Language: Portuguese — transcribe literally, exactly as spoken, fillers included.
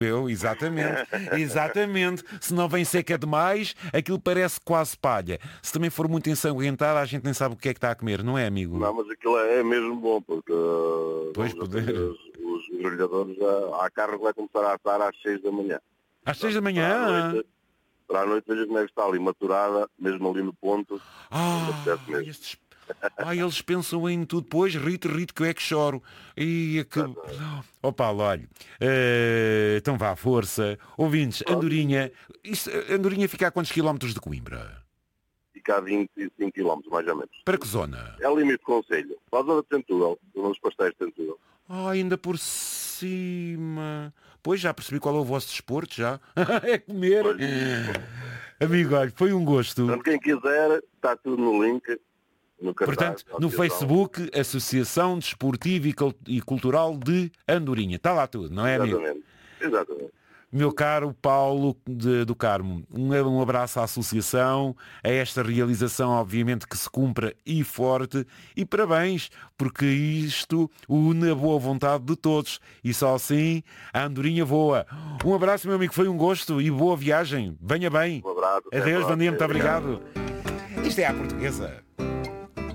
Eu, exatamente, exatamente. Se não vem seca demais, aquilo parece quase palha. Se também for muito ensanguentada, a gente nem sabe o que é que está a comer, não é, amigo? Não, mas aquilo é, é mesmo bom, porque uh, Pois, vamos poder. acender os, os grelhadores, a, a carne vai começar a assar às seis da manhã. Às seis da Para a manhã? noite, para a noite veja como é que está ali maturada, mesmo ali no ponto. Ah, Não apetece mesmo. estes... ah, eles pensam em tudo. Pois, rito, rito, que eu é que choro. E é que... Ó Paulo, olha, eh, então vá, força. Ouvintes, Andorinha, isto, Andorinha fica a quantos quilómetros de Coimbra? Fica a vinte e cinco quilómetros, mais ou menos. Para que zona? É limite de concelho. Para a zona de Tentugal, dos pastéis de Tentugal. Ah, ainda por cima. Pois, já percebi qual é o vosso desporto, já. É comer. Pois. Amigo, olha, foi um gosto. Portanto, quem quiser, está tudo no link, no cartaz. Portanto, no Facebook, Associação Desportiva e Cul- e Cultural de Andorinha. Está lá tudo, não é, amigo? Exatamente. Exatamente. Meu caro Paulo de- do Carmo, um, um abraço à associação, a esta realização, obviamente, que se cumpra e forte, e parabéns, porque isto une a boa vontade de todos, e só assim a Andorinha voa. Um abraço, meu amigo, foi um gosto e boa viagem. Venha bem. Um abraço. até Adeus, a bom dia, muito próxima. obrigado. Isto é a portuguesa.